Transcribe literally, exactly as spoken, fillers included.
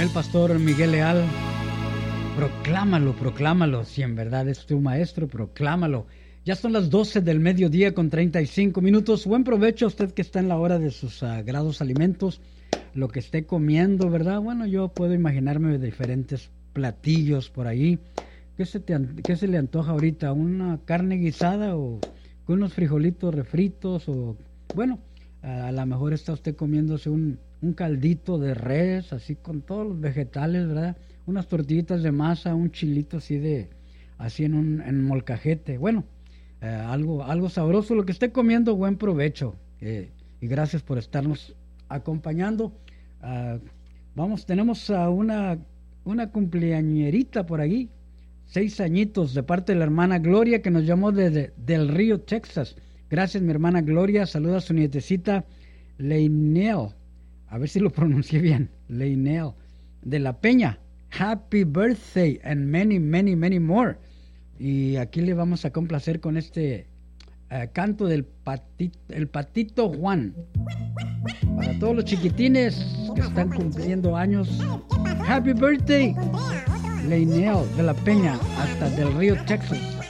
el pastor Miguel Leal. Proclámalo, proclámalo. Si en verdad es tu maestro, proclámalo. Ya son las doce del mediodía con treinta y cinco minutos. Buen provecho a usted que está en la hora de sus sagrados alimentos. Lo que esté comiendo, ¿verdad? Bueno, yo puedo imaginarme diferentes platillos por ahí. ¿Qué se, te, qué se le antoja ahorita? ¿Una carne guisada o con unos frijolitos refritos? O bueno, a, a lo mejor está usted comiéndose un, un caldito de res, así con todos los vegetales, ¿verdad? Unas tortillitas de masa, un chilito así de, así en un en molcajete. Bueno, eh, algo, algo sabroso, lo que esté comiendo, buen provecho. Eh, y gracias por estarnos acompañando. Uh, vamos, tenemos a una, una cumpleañerita por ahí, seis añitos, de parte de la hermana Gloria, que nos llamó desde Del Río, Texas. Gracias, mi hermana Gloria. Saluda a su nietecita Leinel, a ver si lo pronuncié bien, Leinel, de La Peña. Happy birthday and many, many, many more. Y aquí le vamos a complacer con este uh, canto del patito, el patito Juan. Para todos los chiquitines que están cumpliendo años, Happy birthday, Leinel de La Peña, hasta Del Río, Texas.